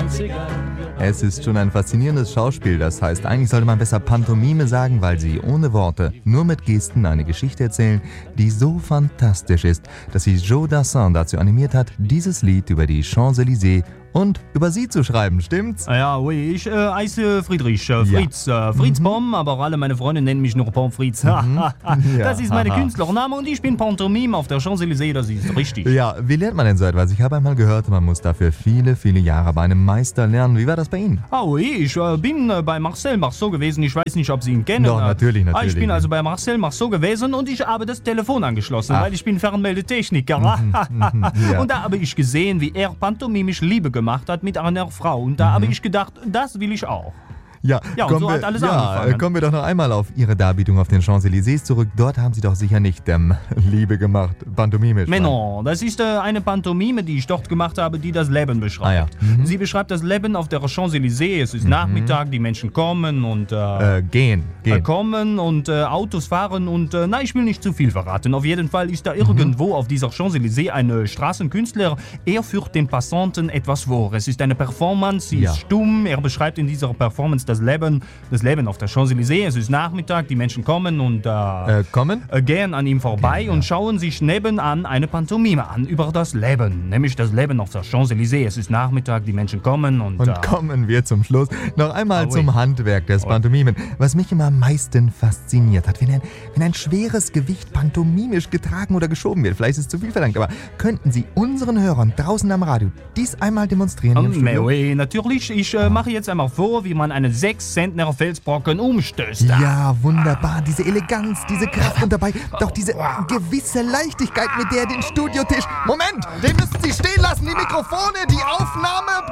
Es ist schon ein faszinierendes Schauspiel, das heißt, eigentlich sollte man besser Pantomime sagen, weil sie ohne Worte, nur mit Gesten eine Geschichte erzählen, die so fantastisch ist, dass sie Joe Dassin dazu animiert hat, dieses Lied über die Champs-Élysées und über sie zu schreiben, stimmt's? Ja, oui, ich heiße Friedrich, Fritz, Fritz Pommes, aber alle meine Freunde nennen mich nur Pommes Fritz. Das ist meine Künstlername und ich bin Pantomime auf der Champs-Élysées, das ist richtig. Ja, wie lernt man denn so etwas? Ich habe einmal gehört, man muss dafür viele, viele Jahre bei einem Meister lernen. Wie war das bei Ihnen? Ah oui, ich bin bei Marcel Marceau gewesen, ich weiß nicht, ob Sie ihn kennen. Doch, natürlich. Ich bin also bei Marcel Marceau gewesen und ich habe das Telefon angeschlossen, weil ich bin Fernmeldetechniker. Ja. Und da habe ich gesehen, wie er pantomimisch Liebe gemacht hat mit einer Frau. Und da habe ich gedacht, das will ich auch. Ja, und so hat alles angefangen. Kommen wir doch noch einmal auf Ihre Darbietung auf den Champs-Élysées zurück. Dort haben Sie doch sicher nicht Liebe gemacht, pantomimisch. Mais non, das ist eine Pantomime, die ich dort gemacht habe, die das Leben beschreibt. Sie beschreibt das Leben auf der Champs-Élysées. Es ist Nachmittag, die Menschen kommen und gehen. Kommen und Autos fahren und ich will nicht zu viel verraten. Auf jeden Fall ist da irgendwo auf dieser Champs-Élysées ein Straßenkünstler. Er führt den Passanten etwas vor. Es ist eine Performance, sie ist stumm. Er beschreibt in dieser Performance das Leben auf der Champs-Élysées. Es ist Nachmittag, die Menschen kommen und gehen an ihm vorbei und schauen sich nebenan eine Pantomime an über das Leben, nämlich das Leben auf der Champs-Élysées. Es ist Nachmittag, die Menschen kommen und kommen wir zum Schluss noch einmal zum Handwerk des Pantomimen. Was mich immer am meisten fasziniert hat, wenn ein schweres Gewicht pantomimisch getragen oder geschoben wird. Vielleicht ist es zu viel verlangt, aber könnten Sie unseren Hörern draußen am Radio dies einmal demonstrieren? Oui, natürlich. Ich mache jetzt einmal vor, wie man einen 6-Zentner Felsbrocken umstößt. Ja, wunderbar. Diese Eleganz, diese Kraft und dabei doch diese gewisse Leichtigkeit, mit der den Studiotisch... Moment, den müssen Sie stehen lassen, die Mikrofone, die Aufnahme